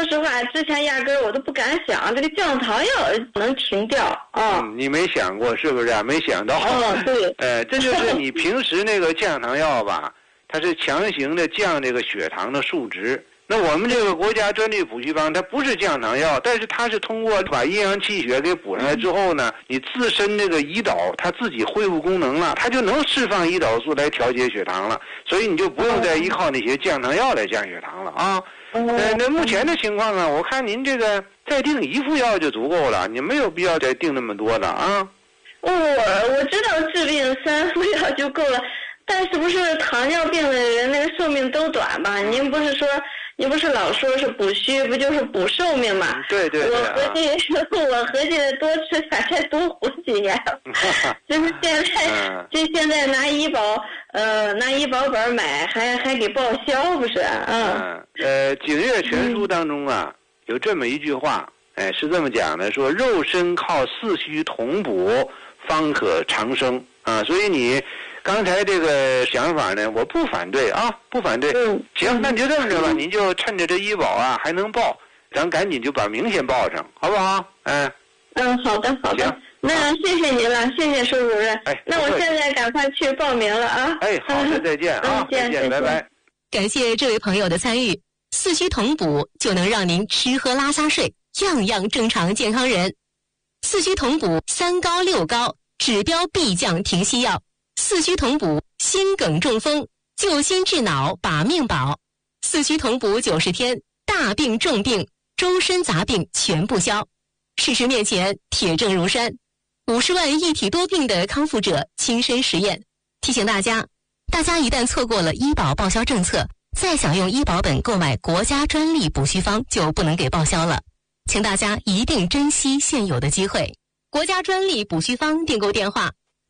实话，之前压根儿我都不敢想这个降糖药能停掉啊。 你没想过是不是啊？没想到。 对。 这就是你平时那个降糖药吧，它是强行的降这个血糖的数值。那我们这个国家专利补虚方，它不是降糖药，但是它是通过把阴阳气血给补上来之后呢，你自身这个胰岛它自己恢复功能了，它就能释放胰岛素来调节血糖了，所以你就不用再依靠那些降糖药来降血糖了啊。那目前的情况啊，我看您这个再订1副药就足够了，你没有必要再订那么多的啊。 我知道治病3副药就够了，但是不是糖尿病的人那个寿命都短吧？您不是老说是补虚，不就是补寿命嘛？ 对。 我合计多吃点再多活几年。就是现在拿医保本买，还给报销不是？ 景岳全书当中啊，有这么一句话，是这么讲的，说肉身靠四虚同补，方可长生啊。所以你刚才这个想法呢，我不反对啊，不反对。行，那你就这么着吧，您就趁着这医保啊还能报，咱赶紧就把名先报上，好不好？ 好的。行，那谢谢您了，谢谢苏主任。那我现在赶快去报名了啊。 好的，再见啊，再见，拜拜。 感谢这位朋友的参与，四虚同补就能让您吃喝拉撒睡样样正常健康人。四虚同补3高6高，指标必降停息药。四虚同补心梗中风，救心治脑把命保。四虚同补90天，大病重病周身杂病全部消。事实面前铁证如山，50万一体多病的康复者亲身实验。提醒大家一旦错过了医保报销政策，再想用医保本购买国家专利补虚方就不能给报销了，请大家一定珍惜现有的机会。国家专利补虚方订购电话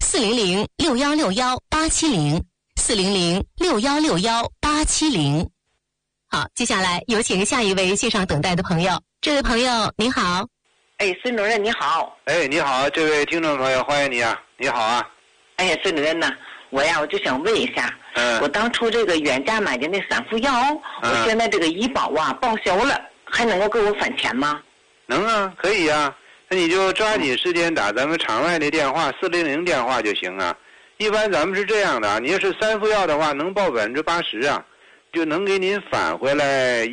400-6161-870，400-6161-870。好，接下来有请下一位线上等待的朋友。这位朋友您好。 孙主任你好。 你好，这位听众朋友，欢迎你啊，你好啊。 孙主任呢，我就想问一下，我当初这个原价买的那3副药，我现在这个医保报销了，还能够给我返钱吗？ 能啊，可以啊。那你就抓紧时间打咱们场外的电话400电话就行啊。一般咱们是这样的，你要是3副药的话，能报80%啊，就能给您返回来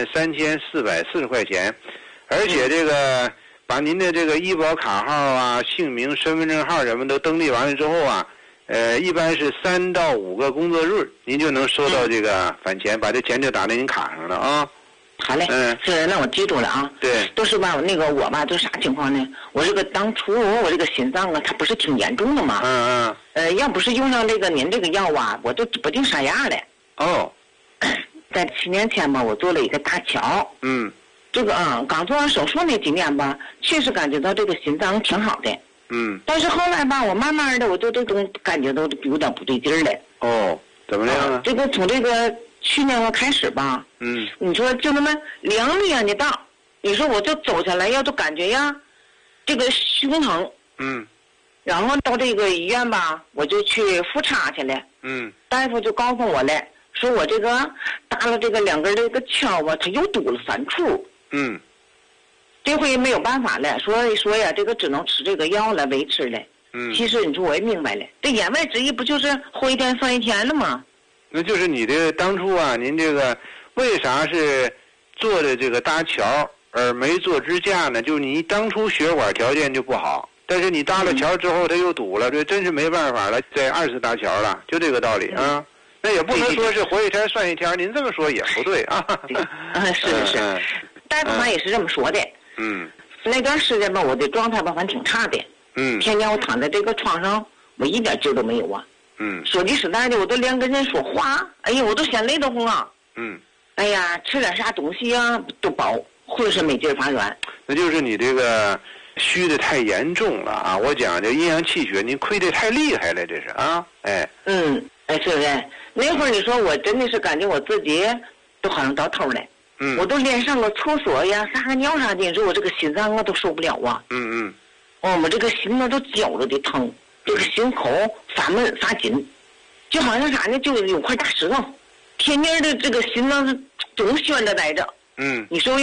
13440块钱，而且这个把您的这个医保卡号啊、姓名、身份证号什么都登记完了之后啊，一般是3到5个工作日，您就能收到这个返钱，把这钱就打在您卡上了啊。 好嘞，那我记住了啊。 对， 都是吧，我就啥情况呢？我这个当初我这个心脏啊，它不是挺严重的吗？要不是用上您这个药啊，我都指不定啥样了。在7年前吧，我做了一个搭桥。这个刚做完手术那几年吧，确实感觉到这个心脏挺好的。但是后来吧，我慢慢的我都感觉到有点不对劲儿了。 怎么样呢？ 这个从这个去年我开始吧，你说就那么2米远的大，你说我就走下来要就感觉呀，这个胸疼。然后到这个医院吧，我就去复查去了。大夫就告诉我了，说我这个搭了这个2根这个桥啊，它又堵了3处。这回没有办法了，说呀，这个只能吃这个药来维持了。其实你说我也明白了，这言外之意不就是活1天算1天了吗？ 那就是你这当初啊，您这个为啥是做的这个搭桥而没做支架呢？就是你当初血管条件就不好，但是你搭了桥之后它又堵了，这真是没办法了，再2次搭桥了，就这个道理啊。那也不能说是活1天算1天，您这么说也不对啊。 是，大夫嘛也是这么说的。那段时间吧，我的状态吧反正挺差的。天天我躺在这个床上，我一点劲都没有啊。说句实在的，我都连跟人说话，我都嫌累得慌啊。吃点啥东西啊都饱，浑身没劲发软。 那就是你这个虚的太严重了啊！我讲这阴阳气血，您亏得太厉害了，这是啊。 是不是？那会儿你说我真的是感觉我自己都好像到头了。我都连上个厕所呀、撒个尿啥的，你说我这个心脏啊都受不了啊。我这个心啊都绞着的疼，这个心口发闷发紧，就好像啥呢，就有块大石头，天天的这个心脏总悬着待着。你说